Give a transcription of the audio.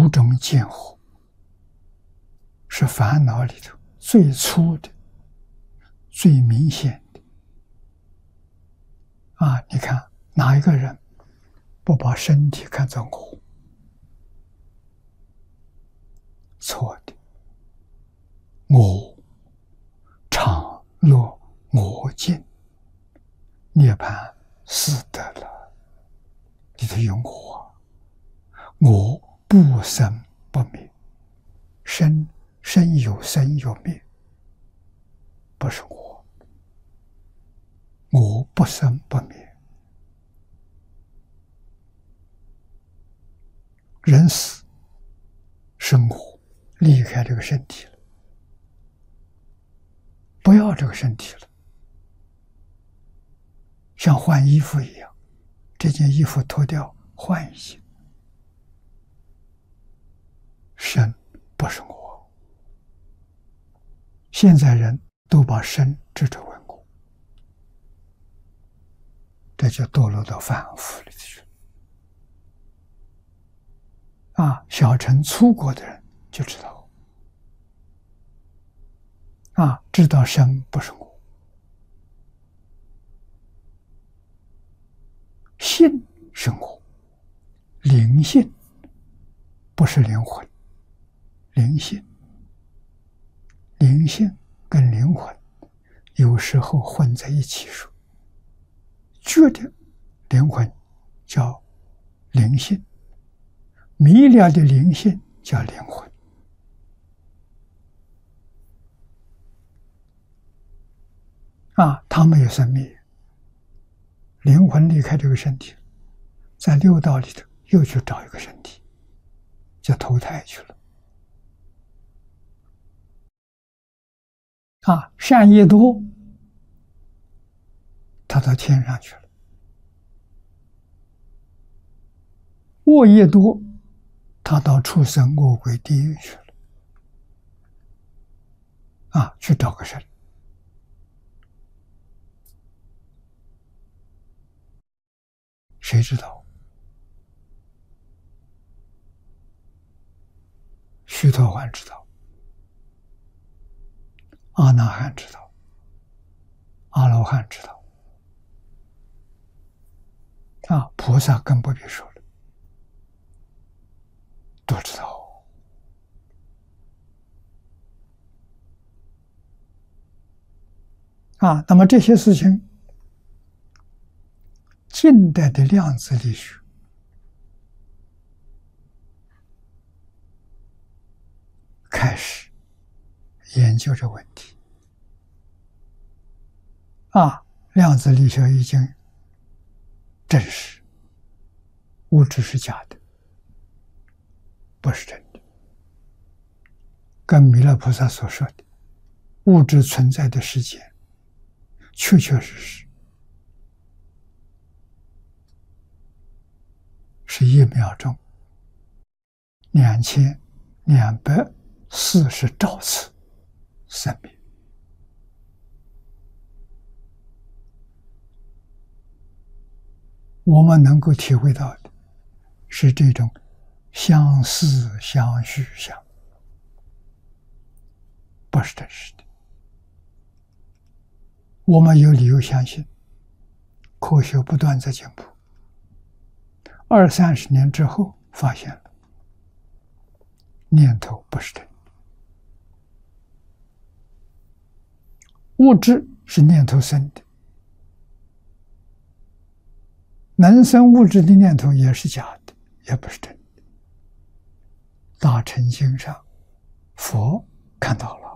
五种见惑是烦恼里头最粗的、最明显的。你看哪一个人不把身体看作我？错的。我常乐我净，涅槃是得了。里头有我，我不生不灭，生有生有灭，不是我。我不生不灭，人死生我离开这个身体了，不要这个身体了，像换衣服一样，这件衣服脱掉换一件。身不是我，现在人都把身执着为我，这就堕落到凡夫里去了。小乘粗过的人就知道，知道身不是我，性是我，灵性不是灵魂，灵性跟灵魂有时候混在一起说，觉得灵魂叫灵性，迷了的灵性叫灵魂。他没有生灭，灵魂离开这个身体，在六道里头又去找一个身体，就投胎去了。善业多，他到天上去了；恶业多，他到畜生、恶鬼、地狱去了。去找个神。谁知道？须陀洹知道，阿那含知道，阿罗汉知道，菩萨更不必说了，都知道。那么这些事情，近代的量子力学开始研究这个问题。量子力学已经证实物质是假的，不是真的。跟弥勒菩萨所说的物质存在的时间确确实实是1秒钟2240兆次生命。我们能够体会到的是这种相似相续相，不是真实的。我们有理由相信，科学不断在进步，20-30年之后发现了念头不是真的，物质是念头生的，能生物质的念头也是假的，也不是真的。大乘经上佛看到了，